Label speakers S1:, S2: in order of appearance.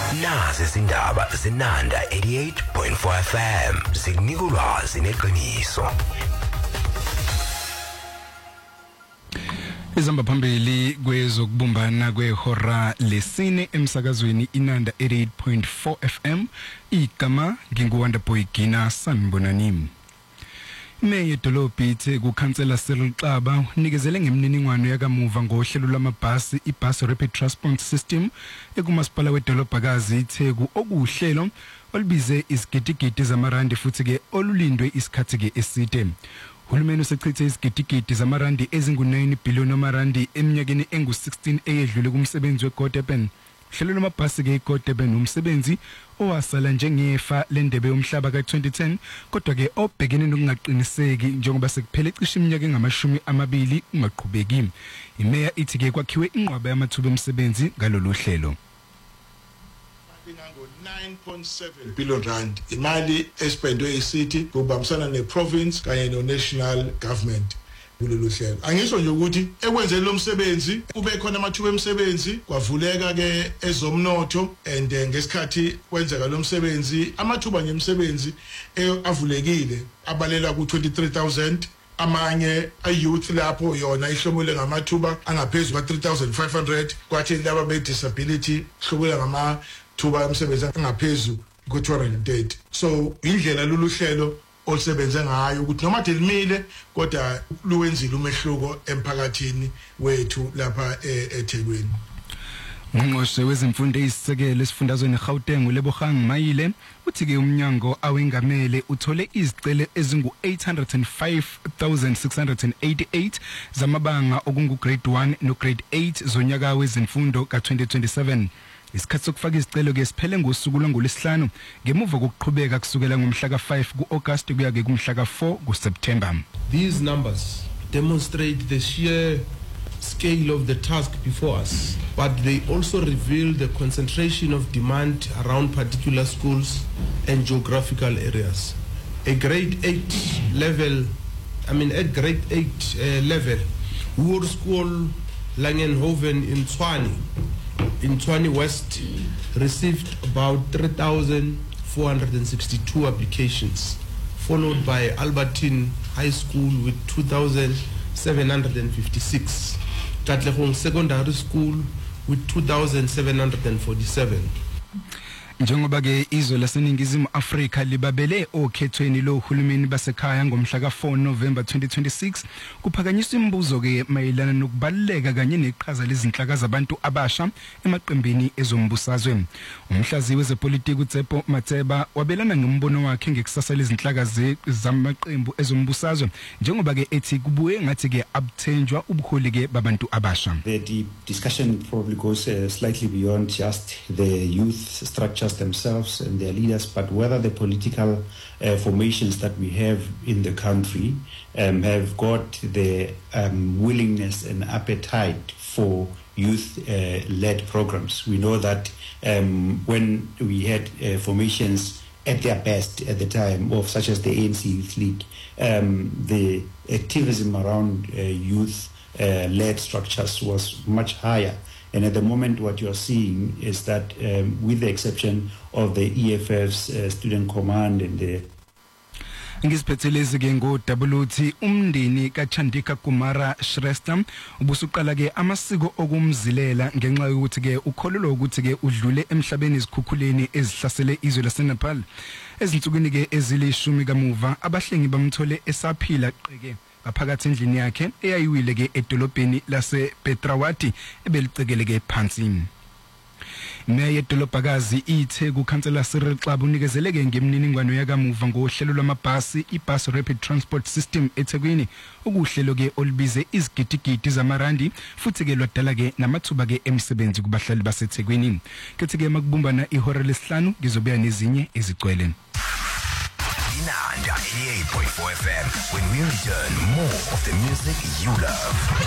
S1: Nazi izindaba zinanda 88.4 FM zikunika ulwazi neqiniso.
S2: Izamba phambili kwezokubumbana kwehora lesine emsakazweni inanda 88.4 FM igama nginguWonderboy Gina Sanibonani. Imeya edolobha ithe kuKhansela Cyril Xaba nikezele ngemininingwane yakamuva ngohlelo lwamabhasi ibus rapid transport system ekumasipala wedolobhakazi iTheku okuhlelo olubize isigidigidi zamarandi futhi ke olulindwe isikhathi ke eside. Uhulumeni usechithe isigidigidi zamarandi ezingu9 billion amarandi eminyakeni engu16 eyedlule kumsebenzi weGoDurban. Uhlelo lwamabhasi ke eGoDurban umsebenzi owasala njengefa lendebe yomhlaba ka2010 kodwa ke obhekene nokungaqiniseki njengoba sekuphele cishe iminyaka engamashumi 20 ungaqhubeki. Imeya ithi ke kwakhiwe inqwaba yamathuba emsebenzi ngalolu hlelo.
S3: 9.7 billion rand imali espendwe eCity kubambisana neprovince kanye no-national government kulolu hlelo. Angisho nje ukuthi ekwenzeni lo msebenzi kube khona amathuba emsebenzi kwavuleka ke ezomnotho and ngesikhathi kwenzeka lo msebenzi amathuba ngemsebenzi avulekile abalela ku23,000 amanye ayouth lapho yona ihlomule ngamathuba angaphezulu ka3500 kwathi laba be disability hlomula ngamathuba emsebenzi angaphezulu ku230. So indlela lolu hlelo olusebenze ngayo ukuthi noma delimile kodwa luwenzile umehluko emphakathini wethu lapha eThekwini.
S2: Ngqongqoshe wezimfundo ezisekele esifundazweni eGauteng uLebogang Mayile uthi ke umnyango awengamele uthole izicelo ezingu805,688 zamabanga okungu grade 1 no grade 8 zonyaka wezimfundo ka2027. Isikhathi sokufaka izicelo ke siphele ngosuku lwangolesihlanu ngemuva kokuqhubeka kusukela ngomhla ka5 kuAugust kuya ke kumhla ka4 kuSeptember.
S4: These numbers demonstrate the sheer scale of the task before us, but they also reveal the concentration of demand around particular schools and geographical areas. At grade 8 level, Hoër School Langenhoven in Tshwane West received about 3,462 applications, followed by Albertine High School with 2,756. Katlehong Secondary School with 2,747.
S2: Njengoba ke izwe laseningizimu Afrika libabele okhethweni lohulumeni basekhaya ngomhla ka4 November 2026 kuphakanyiswa imibuzo ke mayelana nokubaleka kanye neqhaza lezinhlaka zabantu abasha emaqembini ezombusazwe. Umhlaziyi wezepolitiki uTsepo Matseba wabelana ngombono wakhe ngekusasa lezinhlaka zamaqembu ezombusazwe njengoba ke ethi kubuye ngathi ke abuthenjwa ubuholi ke babantu abasha.
S5: The discussion probably goes slightly beyond just the youth structure themselves and their leaders, but whether the political formations that we have in the country have got the willingness and appetite for youth-led programs. We know that when we had formations at their best at the time, of such as the ANC Youth League, the activism around youth-led structures was much higher. And at the moment, what you're seeing is that with the exception of the EFF's Student Command and the
S2: Ngisiphethelezi ke ngoWT umndeni kaChandika Kumara Shrestha ubusuqala ke amasiko okumzilela ngenxa yokuthi ke ukholelwa ukuthi ke udlule emhlabeni izikhukhuleni ezihlasele izwe laseNepal. Ezinsukwini ke ezilishumi kamuva abahlengi bamthole esaphila qeke ngaphakathi endlini yakhe eyayiwile ke edolobheni lasePetrawati ebelicekele ke phansi. Imeya edolobhakazi ithe kuKhansela Cyril Xaba unikezele ke ngemininingwane yakamuva ngohlelo lwamabhasi ibus rapid transport system eThekwini ukuhlelo ke olubize izigidigidi zamarandi futhi ke lwadala ke namathuba ke emsebenzi kubahlali baseThekwini. Kethi ke makubumbana ihora lesihlanu ngizobuya nezinye ezigcwele.
S1: Inanda 88.4 FM. When we return, more of the music you love.